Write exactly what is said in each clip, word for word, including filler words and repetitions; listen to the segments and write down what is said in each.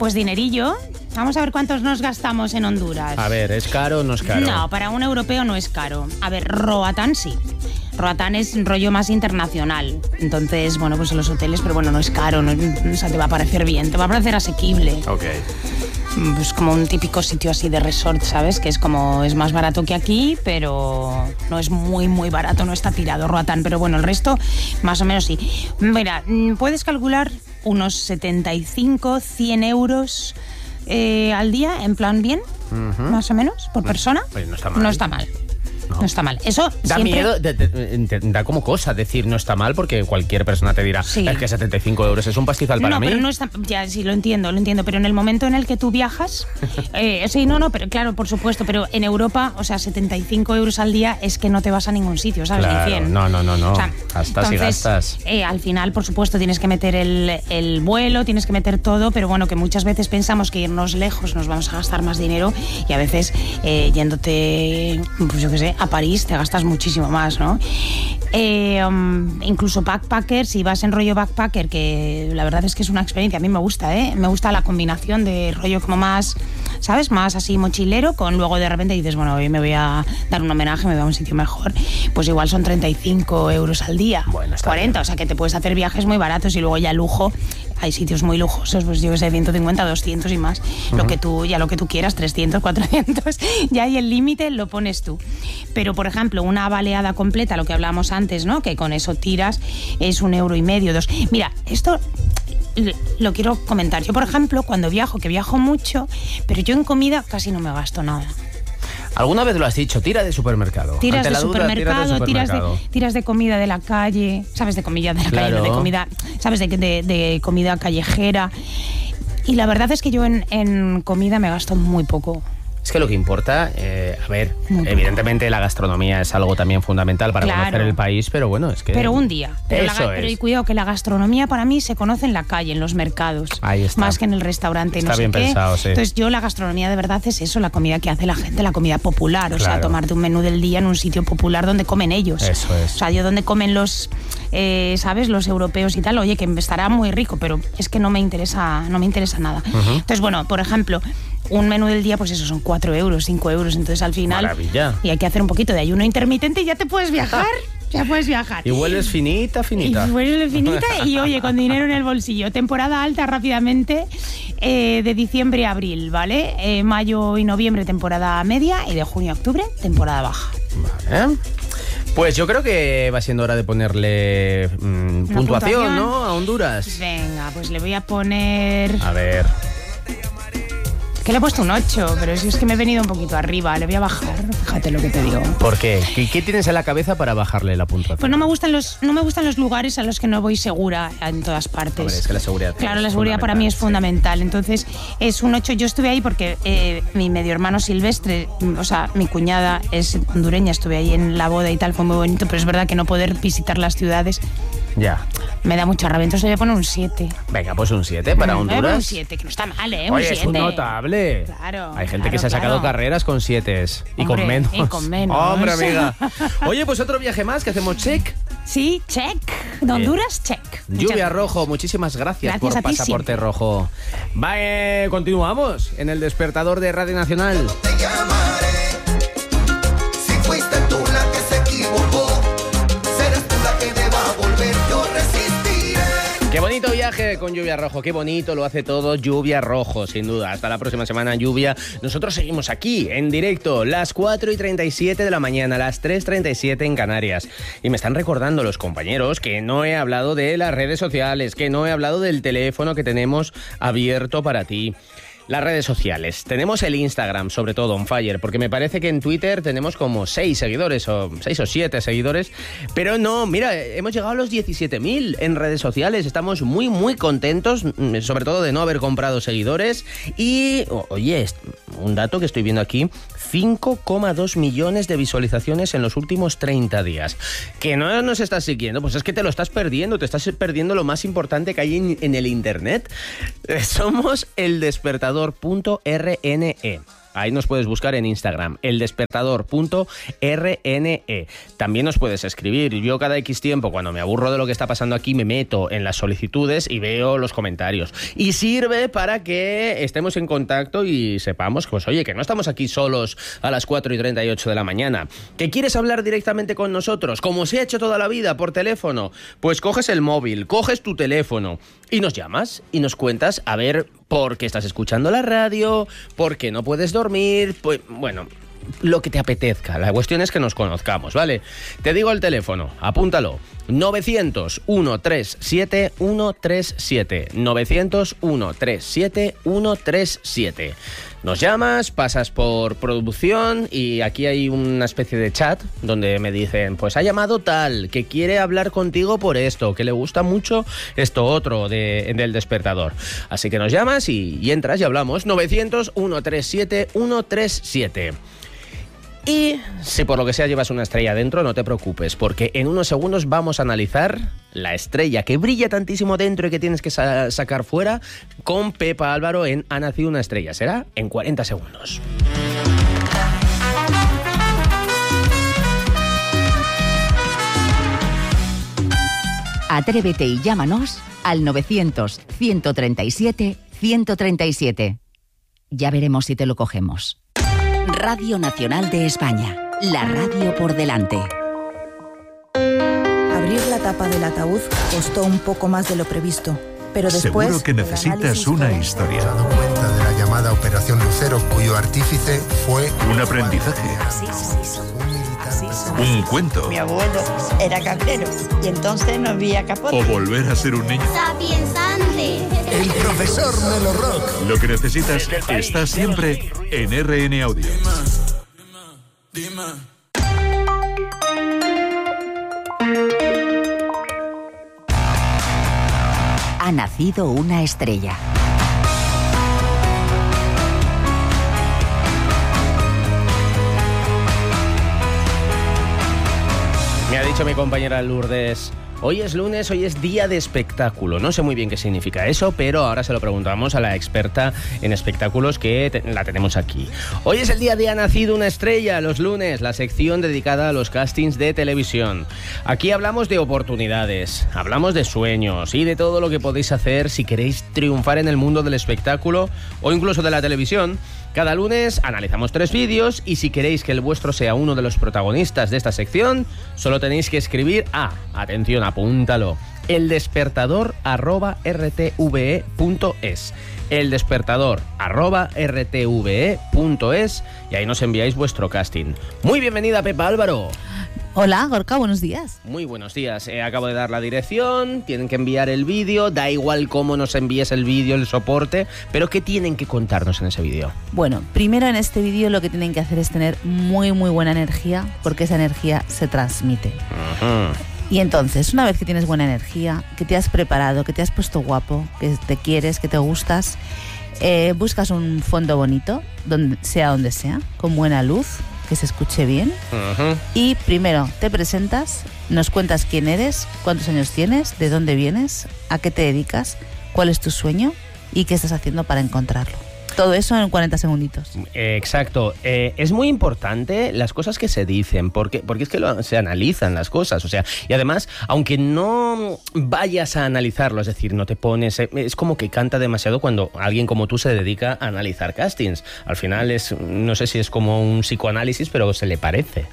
pues dinerillo. Vamos a ver cuántos nos gastamos en Honduras. A ver, ¿es caro o no es caro? No, para un europeo no es caro. A ver, Roatán sí. Roatán es un rollo más internacional. Entonces, bueno, pues en los hoteles, pero bueno, no es caro. No, o sea, te va a parecer bien, te va a parecer asequible. Ok. Pues como un típico sitio así de resort, ¿sabes? Que es como, es más barato que aquí, pero no es muy, muy barato, no está tirado Roatán. Pero bueno, el resto, más o menos sí. Mira, puedes calcular unos setenta y cinco, cien euros eh, al día, en plan bien, uh-huh. más o menos, por persona. Pues no está mal. No está mal. No, no está mal. Eso da siempre... miedo, de, de, de, da como cosa decir no está mal, porque cualquier persona te dirá, sí. es que setenta y cinco euros es un pastizal para no, mí. No, pero no está, ya sí lo entiendo, lo entiendo, pero en el momento en el que tú viajas, eh, sí, no, no, pero claro, por supuesto, pero en Europa, o sea, setenta y cinco euros al día es que no te vas a ningún sitio, ¿sabes? Claro, Ni cien. no, no, no, no. O sea, gastas entonces, y gastas. Eh, al final, por supuesto, tienes que meter el, el vuelo, tienes que meter todo, pero bueno, que muchas veces pensamos que irnos lejos nos vamos a gastar más dinero y a veces eh, yéndote, pues yo qué sé, a París te gastas muchísimo más, ¿no? Eh, um, incluso backpacker, si vas en rollo backpacker, que la verdad es que es una experiencia, a mí me gusta, ¿eh? Me gusta la combinación de rollo como más, ¿sabes? Más así mochilero, con luego de repente dices, bueno, hoy me voy a dar un homenaje, me voy a un sitio mejor, pues igual son treinta y cinco euros al día, bueno, cuarenta, bien. O sea que te puedes hacer viajes muy baratos y luego ya lujo, hay sitios muy lujosos, pues yo que sé, ciento cincuenta, doscientos y más, uh-huh. lo que tú, ya lo que tú quieras, trescientos, cuatrocientos, ya hay el límite, lo pones tú. Pero, por ejemplo, una baleada completa, lo que hablábamos antes, ¿no? Que con eso tiras, es un euro y medio, dos. Mira, esto lo quiero comentar. Yo, por ejemplo, cuando viajo, que viajo mucho, pero yo en comida casi no me gasto nada. ¿Alguna vez lo has dicho? Tira de supermercado. Tiras, de, duda, supermercado, tiras de tiras supermercado, de tiras de comida de la calle, ¿sabes? De comida de la claro. calle, no de comida, ¿sabes? De, de, de comida callejera. Y la verdad es que yo en, en comida me gasto muy poco. Es que lo que importa, eh, a ver, evidentemente la gastronomía es algo también fundamental para claro. conocer el país, pero bueno, es que... Pero un día. Pero, eso la, pero es. y cuidado, que la gastronomía para mí se conoce en la calle, en los mercados. Ahí está. Más que en el restaurante, está no sé bien qué. pensado, sí. Entonces yo la gastronomía de verdad es eso, la comida que hace la gente, la comida popular. O claro. sea, tomarte un menú del día en un sitio popular donde comen ellos. Eso es. O sea, yo donde comen los, eh, ¿sabes? Los europeos y tal, oye, que estará muy rico, pero es que no me interesa, no me interesa nada. Uh-huh. Entonces, bueno, por ejemplo... Un menú del día, pues eso, son cuatro euros, cinco euros. Entonces, al final... Maravilla. Y hay que hacer un poquito de ayuno intermitente y ya te puedes viajar. Ya puedes viajar. Y vuelves finita, finita. Y vuelves finita y, oye, con dinero en el bolsillo. Temporada alta rápidamente, eh, de diciembre a abril, ¿vale? Eh, mayo y noviembre, temporada media. Y de junio a octubre, temporada baja. Vale. Pues yo creo que va siendo hora de ponerle mmm, puntuación, puntuación, ¿no? A Honduras. Venga, pues le voy a poner... A ver... Que le he puesto un ocho, pero si es que me he venido un poquito arriba, le voy a bajar, fíjate lo que te digo. ¿Por qué? ¿Qué, qué tienes en la cabeza para bajarle la puntuación? Pues no me gustan los, no me gustan los lugares a los que no voy segura en todas partes. Hombre, es que la seguridad. Claro, la seguridad para mí es fundamental. Sí. Entonces, es un ocho. Yo estuve ahí porque eh, mi medio hermano Silvestre, o sea, mi cuñada es hondureña, estuve ahí en la boda y tal, fue muy bonito, pero es verdad que no poder visitar las ciudades. Ya. Me da mucha rabia, entonces le voy a poner un siete. Venga, pues un siete para Honduras. Un siete, que no está mal, ¿eh? Un Oye, siete. Es un notable. Claro. Hay gente claro, que se ha sacado claro. carreras con sietes. Y Hombre, con menos. Y con menos. Hombre, amiga. Oye, pues otro viaje más que hacemos check. Sí, check. De Honduras, check. Lluvia Rojo, muchísimas gracias, gracias por Pasaporte siempre. Rojo. Va, eh, continuamos en el despertador de Radio Nacional. Te llamaré. Si fuiste tú la que se equivocó, serás tú la que deba volver, yo resistiré. Qué bonito viaje con Lluvia Rojo, qué bonito lo hace todo Lluvia Rojo, sin duda. Hasta la próxima semana, Lluvia. Nosotros seguimos aquí, en directo, las cuatro y treinta y siete de la mañana, las tres y treinta y siete en Canarias. Y me están recordando los compañeros que no he hablado de las redes sociales, que no he hablado del teléfono que tenemos abierto para ti. Las redes sociales. Tenemos el Instagram, sobre todo, on fire, porque me parece que en Twitter tenemos como seis seguidores, o seis o siete seguidores, pero no, mira, hemos llegado a los diecisiete mil en redes sociales, estamos muy, muy contentos, sobre todo de no haber comprado seguidores, y, oye, un dato que estoy viendo aquí, cinco coma dos millones de visualizaciones en los últimos treinta días. ¿Que no nos estás siguiendo? Pues es que te lo estás perdiendo, te estás perdiendo lo más importante que hay en, en el internet. Eh, somos el despertador punto r n e. Ahí nos puedes buscar en Instagram, el despertador punto r n e. También nos puedes escribir. Yo cada X tiempo, cuando me aburro de lo que está pasando aquí, me meto en las solicitudes y veo los comentarios. Y sirve para que estemos en contacto y sepamos, pues oye, que no estamos aquí solos a las cuatro y treinta y ocho de la mañana. ¿Que quieres hablar directamente con nosotros? Como se ha hecho toda la vida, por teléfono. Pues coges el móvil, coges tu teléfono y nos llamas y nos cuentas, a ver, por qué estás escuchando la radio, por qué no puedes dormir, pues bueno, lo que te apetezca. La cuestión es que nos conozcamos, ¿vale? Te digo el teléfono, apúntalo. novecientos, ciento treinta y siete, ciento treinta y siete. novecientos, ciento treinta y siete, ciento treinta y siete. Nos llamas, pasas por producción y aquí hay una especie de chat donde me dicen, pues ha llamado tal, que quiere hablar contigo por esto, que le gusta mucho esto otro de, del despertador. Así que nos llamas y, y entras y hablamos. novecientos, ciento treinta y siete, ciento treinta y siete. Y si por lo que sea llevas una estrella dentro, no te preocupes, porque en unos segundos vamos a analizar la estrella que brilla tantísimo dentro y que tienes que sa- sacar fuera con Pepa Álvaro en Ha nacido una estrella. Será en cuarenta segundos. Atrévete y llámanos al novecientos, ciento treinta y siete, ciento treinta y siete. Ya veremos si te lo cogemos. Radio Nacional de España, la radio por delante. Abrir la tapa del ataúd costó un poco más de lo previsto, pero después... Seguro que necesitas una historia. Se ha dado cuenta de la llamada Operación Lucero, cuyo artífice fue... Un aprendizaje. Así, así, así, Un cuento. Mi abuelo era cabrero y entonces no había capote. O volver a ser un niño. Sapiensante. El profesor Melo Rock. Lo que necesitas está siempre en R N Audio. Ha nacido una estrella. Me ha dicho mi compañera Lourdes, hoy es lunes, hoy es día de espectáculo. No sé muy bien qué significa eso, pero ahora se lo preguntamos a la experta en espectáculos que te, la tenemos aquí. Hoy es el día de Ha nacido una estrella, los lunes, la sección dedicada a los castings de televisión. Aquí hablamos de oportunidades, hablamos de sueños y de todo lo que podéis hacer si queréis triunfar en el mundo del espectáculo o incluso de la televisión. Cada lunes analizamos tres vídeos y si queréis que el vuestro sea uno de los protagonistas de esta sección, solo tenéis que escribir a, atención, apúntalo, eldespertador arroba rtve punto es. eldespertador arroba rtve punto es y ahí nos enviáis vuestro casting. Muy bienvenida, Pepa Álvaro. Hola, Gorka, buenos días. Muy buenos días. Eh, acabo de dar la dirección, tienen que enviar el vídeo, da igual cómo nos envíes el vídeo, el soporte, pero ¿qué tienen que contarnos en ese vídeo? Bueno, primero en este vídeo lo que tienen que hacer es tener muy, muy buena energía, porque esa energía se transmite. Uh-huh. Y entonces, una vez que tienes buena energía, que te has preparado, que te has puesto guapo, que te quieres, que te gustas, eh, buscas un fondo bonito, donde sea donde sea, con buena luz, que se escuche bien. Uh-huh. Y primero te presentas, nos cuentas quién eres, cuántos años tienes, de dónde vienes, a qué te dedicas, cuál es tu sueño y qué estás haciendo para encontrarlo. Todo eso en cuarenta segunditos. Eh, exacto. Eh, es muy importante las cosas que se dicen, porque, porque es que lo, se analizan las cosas. O sea, y además, aunque no vayas a analizarlo, es decir, no te pones... Es como que canta demasiado cuando alguien como tú se dedica a analizar castings. Al final es, no sé si es como un psicoanálisis, pero se le parece.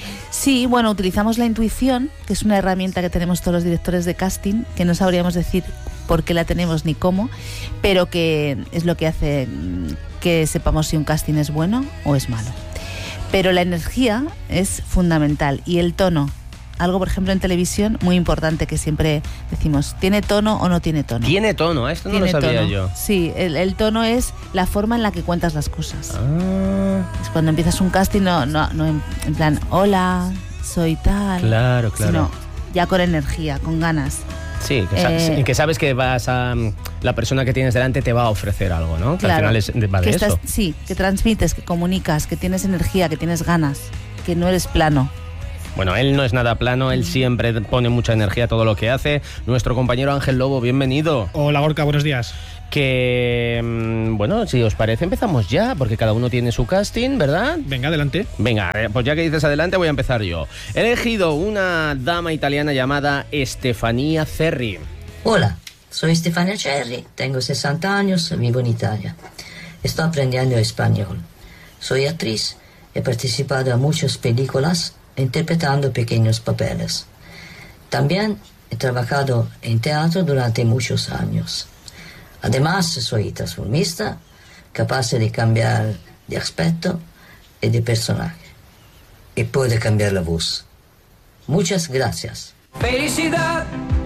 Sí, bueno, utilizamos la intuición, que es una herramienta que tenemos todos los directores de casting, que no sabríamos decir por qué la tenemos ni cómo, pero que es lo que hace que sepamos si un casting es bueno o es malo. Pero la energía es fundamental y el tono, algo por ejemplo en televisión muy importante que siempre decimos, ¿tiene tono o no tiene tono? Tiene tono, esto no lo sabía tono. yo. Sí, el, el tono es la forma en la que cuentas las cosas. Ah. Es cuando empiezas un casting, no, no, no en, en plan, hola, soy tal. Claro, claro. Sino ya con energía, con ganas. Sí, que, sa- Eh, que sabes que vas a... La persona que tienes delante te va a ofrecer algo, ¿no? Que Claro, al final es, va de que eso. estás- sí, que transmites, que comunicas, que tienes energía, que tienes ganas, que no eres plano. Bueno, él no es nada plano, él siempre pone mucha energía a todo lo que hace. Nuestro compañero Ángel Lobo, bienvenido. Hola Gorka, buenos días. Que, mm, bueno, si os parece empezamos ya, porque cada uno tiene su casting, ¿verdad? Venga, adelante. Venga, eh, pues ya que dices adelante voy a empezar yo. He elegido una dama italiana llamada Stefania Cerri. Hola, soy Stefania Cerri, tengo sesenta años, vivo en Italia. Estoy aprendiendo español. Soy actriz, he participado en muchas películas interpretando pequeños papeles. También he trabajado en teatro durante muchos años. Además, soy transformista, capaz de cambiar de aspecto y de personaje. Y puede cambiar la voz. Muchas gracias. Felicidad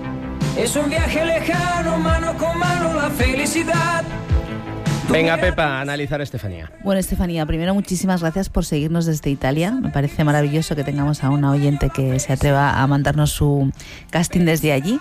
es un viaje lejano, mano con mano la felicidad. Venga, Pepa, a analizar a Estefanía. Bueno, Estefanía, primero muchísimas gracias por seguirnos desde Italia. Me parece maravilloso que tengamos a una oyente que se atreva a mandarnos su casting desde allí.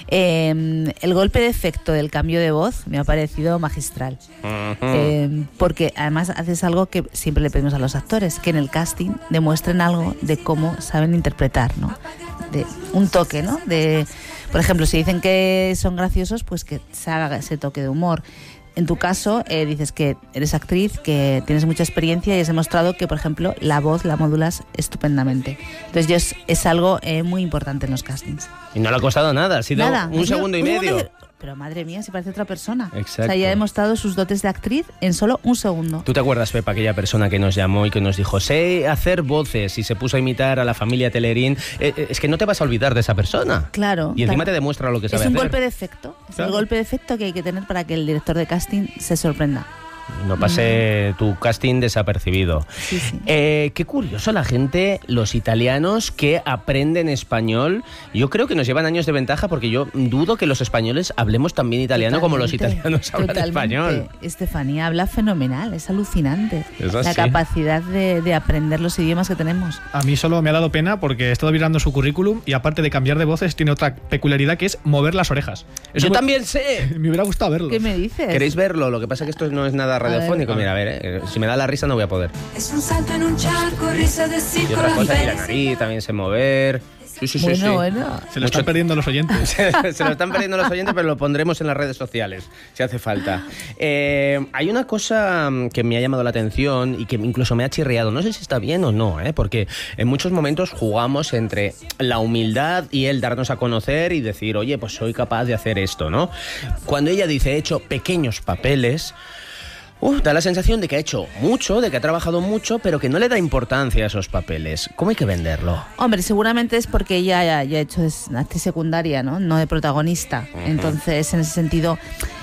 Eh, el golpe de efecto del cambio de voz me ha parecido magistral. Uh-huh. Eh, porque además haces algo que siempre le pedimos a los actores, que en el casting demuestren algo de cómo saben interpretar, ¿no? De un toque, ¿no? De, por ejemplo, si dicen que son graciosos, pues que se haga ese toque de humor. En tu caso, eh, dices que eres actriz, que tienes mucha experiencia y has demostrado que, por ejemplo, la voz la modulas estupendamente. Entonces, yo es, es algo eh, muy importante en los castings. Y no le ha costado nada, ha sido Nada, un ha sido segundo y un medio. segundo y- Pero madre mía, si parece otra persona. Exacto. O sea, ya ha demostrado sus dotes de actriz en solo un segundo. ¿Tú te acuerdas, Pepa, aquella persona que nos llamó y que nos dijo, sé hacer voces y se puso a imitar a la familia Telerín? Eh, eh, es que no te vas a olvidar de esa persona. Claro. Y encima claro. te demuestra lo que sabe Es un hacer. golpe de efecto. Es Claro. el golpe de efecto que hay que tener para que el director de casting se sorprenda. No pase tu casting desapercibido. Sí, sí. Eh, qué curioso la gente, los italianos que aprenden español. Yo creo que nos llevan años de ventaja porque yo dudo que los españoles hablemos tan bien italiano como los Totalmente, italianos hablan totalmente. español. Estefanía habla fenomenal, es alucinante. Eso la sí. capacidad de, de aprender los idiomas que tenemos. A mí solo me ha dado pena porque he estado mirando su currículum y aparte de cambiar de voces tiene otra peculiaridad que es mover las orejas. Eso Yo me- también sé. Me hubiera gustado verlo. ¿Qué me dices? ¿Queréis verlo? Lo que pasa es que esto no es nada radiofónico. A ver. Mira, a ver, eh, si me da la risa no voy a poder. Es un salto en un charco, risa de Y circo, otra la cosa, y la felicidad. nariz también sé mover. Sí, sí, sí, Bueno, sí. bueno. Se lo Mucho- están perdiendo los oyentes. Se lo están perdiendo los oyentes, pero lo pondremos en las redes sociales, si hace falta. Eh, hay una cosa que me ha llamado la atención y que incluso me ha chirriado. No sé si está bien o no, ¿eh? Porque en muchos momentos jugamos entre la humildad y el darnos a conocer y decir, oye, pues soy capaz de hacer esto, ¿no? Cuando ella dice, he hecho pequeños papeles... Uh, da la sensación de que ha hecho mucho, de que ha trabajado mucho, pero que no le da importancia a esos papeles. ¿Cómo hay que venderlo? Hombre, seguramente es porque ella ya, ya ha hecho es actriz secundaria, ¿no? No de protagonista. Entonces, en ese sentido,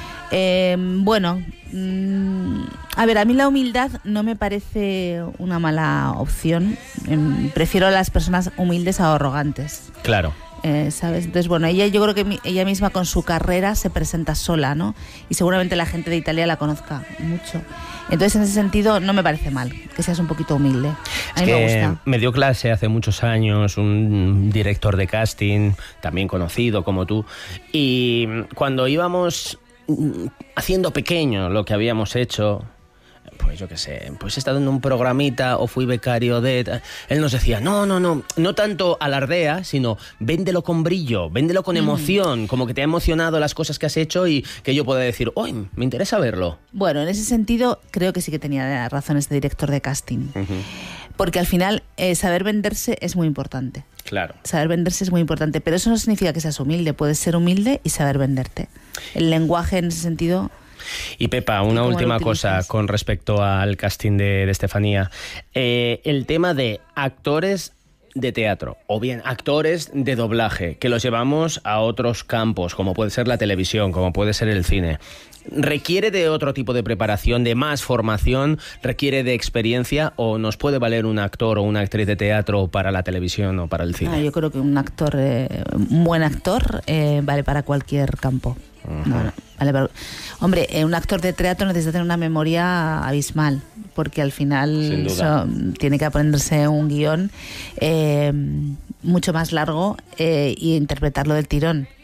eh, bueno, mm, a ver, a mí la humildad no me parece una mala opción. Em, prefiero a las personas humildes a arrogantes. Claro. Eh, ¿sabes? Entonces, bueno, ella yo creo que mi- ella misma con su carrera se presenta sola, ¿no? Y seguramente la gente de Italia la conozca mucho. Entonces, en ese sentido, no me parece mal que seas un poquito humilde. A Es mí me que gusta. me dio clase hace muchos años un director de casting, también conocido como tú, y cuando íbamos mm, haciendo pequeño lo que habíamos hecho... Pues yo qué sé, pues he estado en un programita o fui becario de... Él nos decía, no, no, no, no tanto alardea, sino véndelo con brillo, véndelo con emoción, como que te ha emocionado las cosas que has hecho y que yo pueda decir, uy, me interesa verlo. Bueno, en ese sentido, creo que sí que tenía razón este director de casting. Porque al final, eh, saber venderse es muy importante. Claro. Saber venderse es muy importante, pero eso no significa que seas humilde. Puedes ser humilde y saber venderte. El lenguaje en ese sentido... Y Pepa, una ¿Cómo lo última utilizas? cosa con respecto al casting de, de Estefanía. Eh, el tema de actores de teatro o bien actores de doblaje, que los llevamos a otros campos, como puede ser la televisión, como puede ser el cine. ¿Requiere de otro tipo de preparación, de más formación? ¿Requiere de experiencia? ¿O nos puede valer un actor o una actriz de teatro para la televisión o para el cine? Ah, yo creo que un actor, eh, un buen actor, eh, vale para cualquier campo. No, no, vale para- Hombre, eh, un actor de teatro necesita tener una memoria abismal, porque al Sin final duda. so- tiene que aprenderse un guión eh, mucho más largo eh, y interpretarlo del tirón.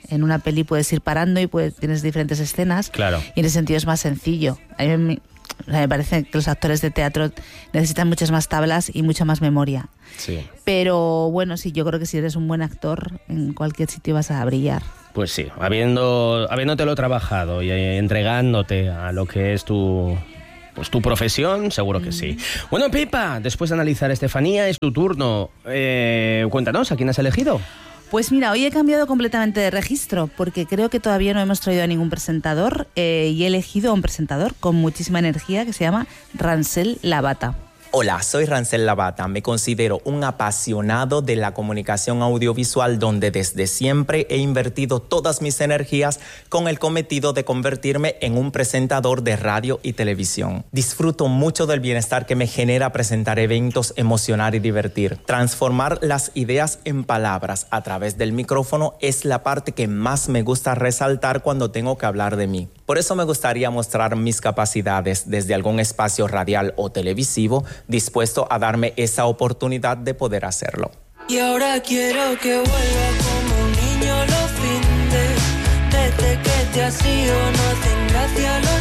En una peli puedes ir parando y puedes, tienes diferentes escenas. Claro. Y en ese sentido es más sencillo. A mí me, o sea, me parece que los actores de teatro necesitan muchas más tablas y mucha más memoria. Sí. Pero bueno, sí, yo creo que si eres un buen actor, en cualquier sitio vas a brillar. Pues sí, habiendo, habiéndotelo trabajado y eh, entregándote a lo que es tu, pues tu profesión, seguro que sí. Bueno, Pipa, después de analizar Estefanía, es tu turno. Eh, cuéntanos, ¿a quién has elegido? Pues mira, hoy he cambiado completamente de registro porque creo que todavía no hemos traído a ningún presentador eh, y he elegido a un presentador con muchísima energía que se llama Rancel Lavata. Hola, soy Rancel Lavata. Me considero un apasionado de la comunicación audiovisual donde desde siempre he invertido todas mis energías con el cometido de convertirme en un presentador de radio y televisión. Disfruto mucho del bienestar que me genera presentar eventos, emocionar y divertir. Transformar las ideas en palabras a través del micrófono es la parte que más me gusta resaltar cuando tengo que hablar de mí. Por eso me gustaría mostrar mis capacidades desde algún espacio radial o televisivo, dispuesto a darme esa oportunidad de poder hacerlo. Y ahora quiero que vuelva como un niño los findes. Desde que te has ido no hacen gracia los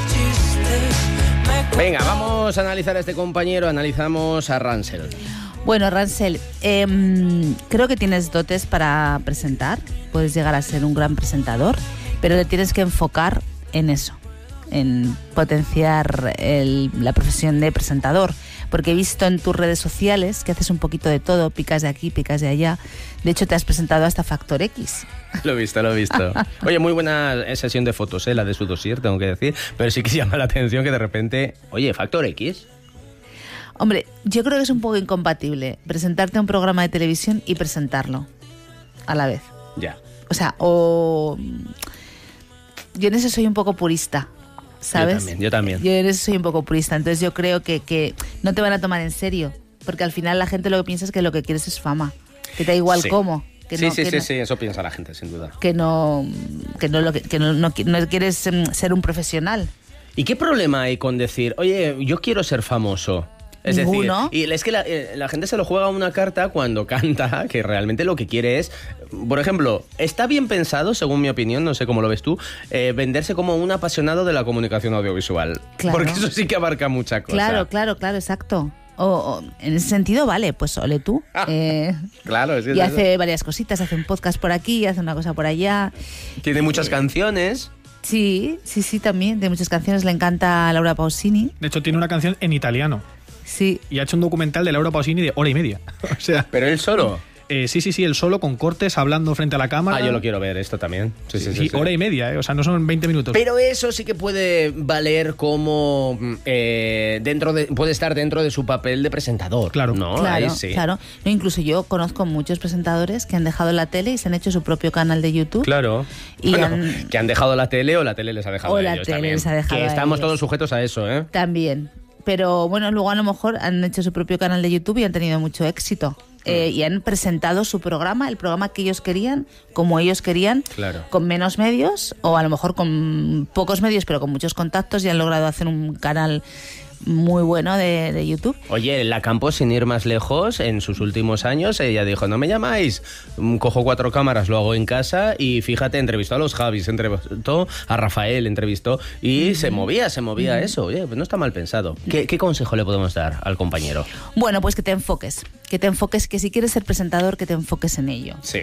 chistes. Venga, vamos a analizar a este compañero, analizamos a Rancel. Bueno, Rancel, eh, creo que tienes dotes para presentar, puedes llegar a ser un gran presentador, pero te tienes que enfocar en eso, en potenciar el, la profesión de presentador, porque he visto en tus redes sociales que haces un poquito de todo, picas de aquí, picas de allá. De hecho, te has presentado hasta Factor X. Lo he visto, lo he visto. Oye, muy buena sesión de fotos, ¿eh? La de su dossier, tengo que decir, pero sí que llama la atención que de repente, oye, Factor X. Hombre, yo creo que es un poco incompatible presentarte a un programa de televisión y presentarlo a la vez. Ya. O sea, o... Yo en eso soy un poco purista, ¿sabes? Yo también, yo también. Yo en eso soy un poco purista, entonces yo creo que, que no te van a tomar en serio, porque al final la gente lo que piensa es que lo que quieres es fama, que te da igual sí. cómo. Que sí, no, sí, que sí, no, sí, eso piensa la gente, sin duda. Que no, que no, lo que, que no, no, no quieres um, ser un profesional. ¿Y qué problema hay con decir, oye, yo quiero ser famoso? Es Ninguno. decir, y es que la, la gente se lo juega una carta cuando canta, que realmente lo que quiere es, por ejemplo, está bien pensado, según mi opinión, no sé cómo lo ves tú, eh, venderse como un apasionado de la comunicación audiovisual. Claro. Porque eso sí que abarca mucha cosa. Claro, claro, claro, exacto. O, o, en ese sentido, vale, pues ole tú. Eh, claro, sí, y sí, hace sí. varias cositas, hace un podcast por aquí, hace una cosa por allá. Tiene muchas eh, canciones. Sí, sí, sí, también. De muchas canciones, le encanta a Laura Pausini. De hecho, tiene una canción en italiano. Sí. Y ha hecho un documental de Laura Pausini de hora y media. O sea, ¿pero él solo? Eh, sí, sí, sí, él solo, con cortes, hablando frente a la cámara. Ah, yo lo quiero ver, esto también. Sí, sí, sí, sí, sí. hora y media, ¿eh? O sea, no son veinte minutos. Pero eso sí que puede valer como... Eh, dentro de, puede estar dentro de su papel de presentador. Claro. ¿no? Claro, Ahí sí. claro. No, incluso yo conozco muchos presentadores que han dejado la tele y se han hecho su propio canal de YouTube. Claro. Y bueno, han... que han dejado la tele o la tele les ha dejado O a la ellos tele también. les ha dejado que a estamos ellos. todos sujetos a eso, ¿eh? También. Pero bueno, luego a lo mejor han hecho su propio canal de YouTube y han tenido mucho éxito. Eh, y han presentado su programa, el programa que ellos querían, como ellos querían, Claro. con menos medios o a lo mejor con pocos medios, pero con muchos contactos, y han logrado hacer un canal muy bueno de, de YouTube. Oye, la Campos, sin ir más lejos, en sus últimos años, ella dijo, no me llamáis, Mm, cojo cuatro cámaras, lo hago en casa y fíjate, entrevistó a los Javis, entrevistó a Rafael, entrevistó y Ujú. se movía, se movía Ujú. eso. Oye, pues no está mal pensado. ¿Qué, ¿Qué consejo le podemos dar al compañero? Bueno, pues que te enfoques, que te enfoques, que si quieres ser presentador, que te enfoques en ello. Sí.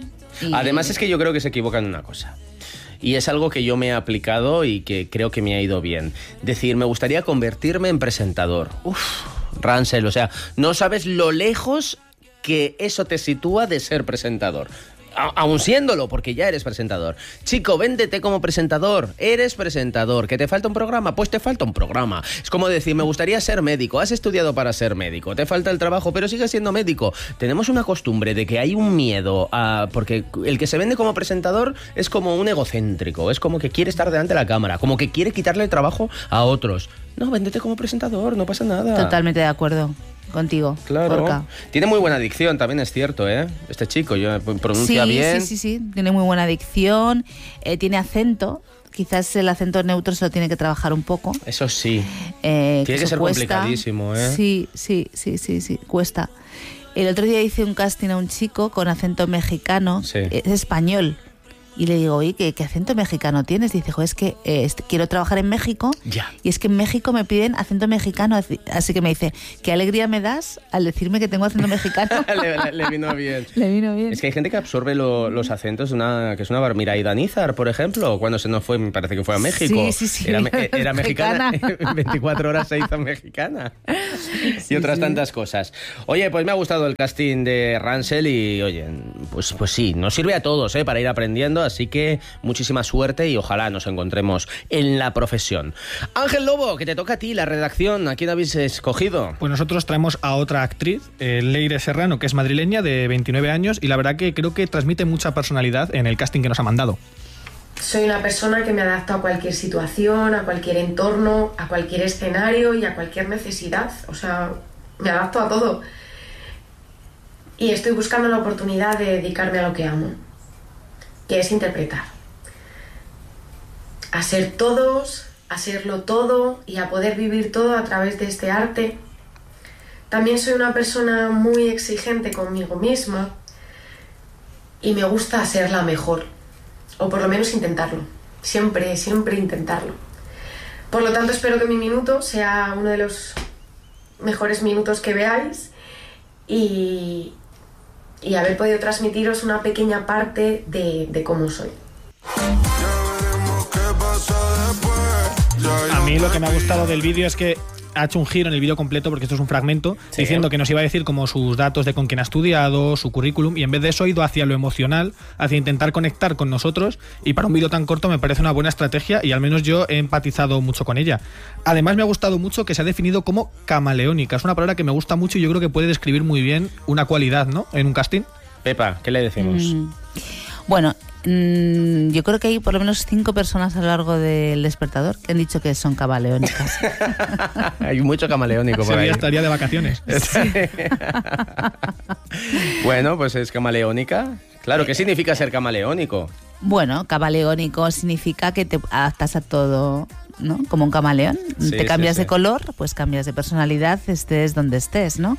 Y- Además es que yo creo que se equivocan en una cosa. Y es algo que yo me he aplicado y que creo que me ha ido bien. Decir, me gustaría convertirme en presentador. Uf, Rancel, o sea, no sabes lo lejos que eso te sitúa de ser presentador. A- aún siéndolo, porque ya eres presentador. Chico, véndete como presentador. Eres presentador. ¿Que te falta un programa? Pues te falta un programa. Es como decir, me gustaría ser médico. Has estudiado para ser médico. Te falta el trabajo, pero sigues siendo médico. Tenemos una costumbre de que hay un miedo a... Porque el que se vende como presentador es como un egocéntrico. Es como que quiere estar delante de la cámara. Como que quiere quitarle el trabajo a otros. No, véndete como presentador. No pasa nada. Totalmente de acuerdo contigo, Claro. Gorka. Tiene muy buena dicción, también es cierto, ¿eh? Este chico, yo pronuncia sí, bien. Sí, sí, sí, tiene muy buena dicción, eh, tiene acento, quizás el acento neutro se lo tiene que trabajar un poco. Eso sí. Eh, Tiene que eso ser cuesta. complicadísimo, ¿eh? Sí, sí, sí, sí, sí, cuesta. El otro día hice un casting a un chico con acento mexicano, Sí. es español, Y le digo, oye, ¿qué, qué acento mexicano tienes? Dice, jo, es que eh, este, quiero trabajar en México ya. y es que en México me piden acento mexicano. Así que me dice, ¿qué alegría me das al decirme que tengo acento mexicano? le, le, le vino bien. Le vino bien. Es que hay gente que absorbe lo, los acentos, una, que es una barbaridad. Miraida Nízar, por ejemplo, cuando se nos fue, me parece que fue a México. Sí, sí, sí. Era, era mexicana, en veinticuatro horas se hizo mexicana. Sí, y otras sí. tantas cosas. Oye, pues me ha gustado el casting de Ransel y, oye, pues, pues sí, nos sirve a todos, ¿eh? Para ir aprendiendo, así que muchísima suerte y ojalá nos encontremos en la profesión. Ángel Lobo, que te toca a ti la redacción, ¿a quién habéis escogido? Pues nosotros traemos a otra actriz, eh, Leire Serrano, que es madrileña, de veintinueve años, y la verdad que creo que transmite mucha personalidad en el casting que nos ha mandado. Soy una persona que me adapta a cualquier situación, a cualquier entorno, a cualquier escenario y a cualquier necesidad. O sea, me adapto a todo. Y estoy buscando la oportunidad de dedicarme a lo que amo, que es interpretar. A ser todos, a serlo todo y a poder vivir todo a través de este arte. También soy una persona muy exigente conmigo misma y me gusta ser la mejor, o por lo menos intentarlo. Siempre, siempre intentarlo. Por lo tanto, espero que mi minuto sea uno de los mejores minutos que veáis y... y haber podido transmitiros una pequeña parte de, de cómo soy. A mí lo que me ha gustado del vídeo es que ha hecho un giro en el vídeo completo, porque esto es un fragmento, sí, diciendo que nos iba a decir como sus datos de con quién ha estudiado, su currículum, y en vez de eso ha ido hacia lo emocional, hacia intentar conectar con nosotros, y para un vídeo tan corto me parece una buena estrategia y al menos yo he empatizado mucho con ella. Además me ha gustado mucho que se ha definido como camaleónica, es una palabra que me gusta mucho y yo creo que puede describir muy bien una cualidad, ¿no?, en un casting. Pepa, ¿qué le decimos? Mm, bueno, mm, yo creo que hay por lo menos cinco personas a lo largo del despertador que han dicho que son camaleónicas. Hay mucho camaleónico por ahí. Ese estaría de vacaciones. Sí. Bueno, pues es camaleónica. Claro, ¿qué significa ser camaleónico? Bueno, camaleónico significa que te adaptas a todo, ¿no? Como un camaleón. Sí, te cambias sí, sí. de color, pues cambias de personalidad, estés donde estés, ¿no?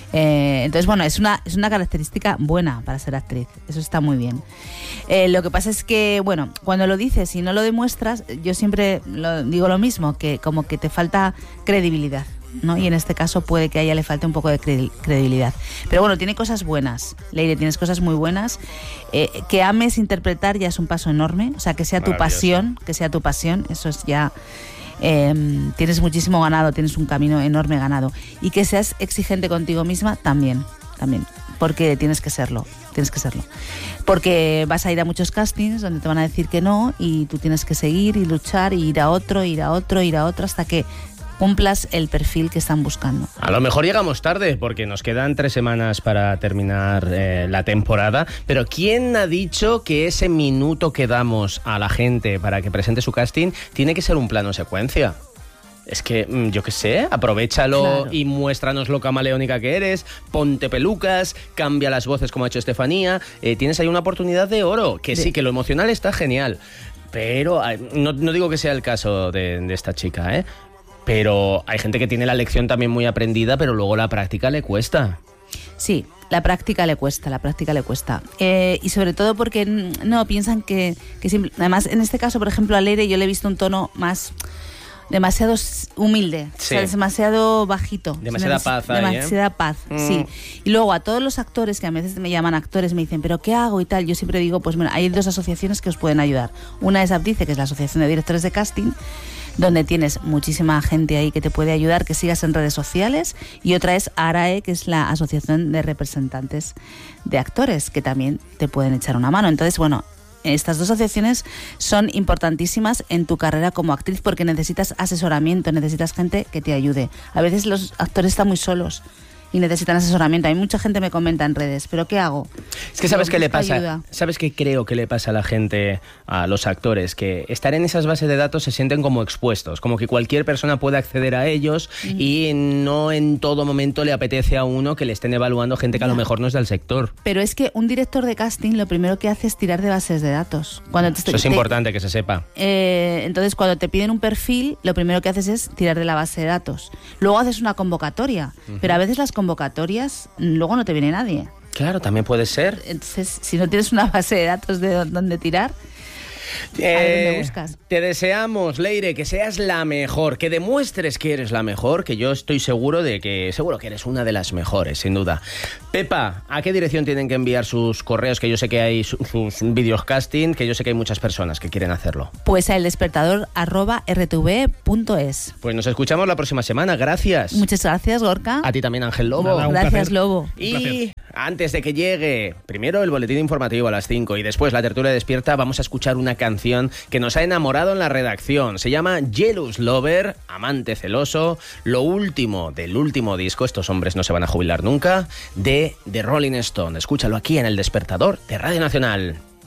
Eh, entonces, bueno, es una, es una característica buena para ser actriz. Eso está muy bien. Eh, lo que pasa es que, bueno, cuando lo dices y no lo demuestras, yo siempre lo, digo lo mismo, que como que te falta credibilidad, ¿no? Y en este caso puede que a ella le falte un poco de cre- credibilidad. Pero bueno, tiene cosas buenas, Leire, tienes cosas muy buenas. Eh, que ames interpretar ya es un paso enorme. O sea, que sea tu pasión, que sea tu pasión, eso es ya... Eh, tienes muchísimo ganado, tienes un camino enorme ganado. Y que seas exigente contigo misma también, también, porque tienes que serlo, tienes que serlo. Porque vas a ir a muchos castings donde te van a decir que no y tú tienes que seguir y luchar y ir a otro, ir a otro, ir a otro hasta que cumplas el perfil que están buscando. A lo mejor llegamos tarde porque nos quedan tres semanas para terminar eh, la temporada, pero ¿quién ha dicho que ese minuto que damos a la gente para que presente su casting tiene que ser un plano secuencia? Es que, yo qué sé, aprovéchalo, claro, y muéstranos lo camaleónica que eres, ponte pelucas, cambia las voces como ha hecho Estefanía, eh, tienes ahí una oportunidad de oro, que sí, sí que lo emocional está genial, pero no, no digo que sea el caso de, de esta chica, ¿eh? Pero hay gente que tiene la lección también muy aprendida, pero luego la práctica le cuesta. Sí, la práctica le cuesta, la práctica le cuesta. Eh, y sobre todo porque no piensan que, que simple, además en este caso, por ejemplo, a Leire yo le he visto un tono más demasiado humilde, sí, o sea, demasiado bajito. Demasiada paz ahí, Demasiada ¿eh? paz, mm. sí. Y luego a todos los actores que a veces me llaman actores, me dicen, ¿pero qué hago y tal? Yo siempre digo, pues bueno, hay dos asociaciones que os pueden ayudar. Una es Abdice, que es la Asociación de Directores de Casting, donde tienes muchísima gente ahí que te puede ayudar, que sigas en redes sociales, y otra es ARAE, que es la Asociación de Representantes de Actores, que también te pueden echar una mano. Entonces, bueno, estas dos asociaciones son importantísimas en tu carrera como actriz porque necesitas asesoramiento, necesitas gente que te ayude. A veces los actores están muy solos y necesitan asesoramiento. Hay mucha gente que me comenta en redes, ¿pero qué hago? Es que sabes qué le pasa, ayuda. ¿Sabes qué creo que le pasa a la gente, a los actores? Que estar en esas bases de datos se sienten como expuestos, como que cualquier persona puede acceder a ellos, mm. y no en todo momento le apetece a uno que le estén evaluando gente que a lo mejor no es del sector. Pero es que un director de casting lo primero que hace es tirar de bases de datos. Cuando te, Eso es te, importante que se sepa. Eh, entonces, cuando te piden un perfil, lo primero que haces es tirar de la base de datos. Luego haces una convocatoria, uh-huh. pero a veces las convocatorias luego no te viene nadie. Claro, también puede ser. Entonces, si no tienes una base de datos de dónde tirar, Eh, ¿a dónde buscas? Te deseamos, Leire, que seas la mejor, que demuestres que eres la mejor, que yo estoy seguro de que seguro que eres una de las mejores, sin duda. Pepa, ¿a qué dirección tienen que enviar sus correos? Que yo sé que hay su- sus vídeos casting, que yo sé que hay muchas personas que quieren hacerlo. Pues a eldespertador arroba r t v punto es. Pues nos escuchamos la próxima semana, gracias. Muchas gracias, Gorka. A ti también, Ángel Lobo. Nada, un Gracias, placer. Lobo. Y antes de que llegue, primero el boletín informativo a las cinco y después la tertulia despierta, vamos a escuchar una canción que nos ha enamorado en la redacción. Se llama Jealous Lover, amante celoso, lo último del último disco, estos hombres no se van a jubilar nunca, de The Rolling Stone. Escúchalo aquí en El Despertador de Radio Nacional.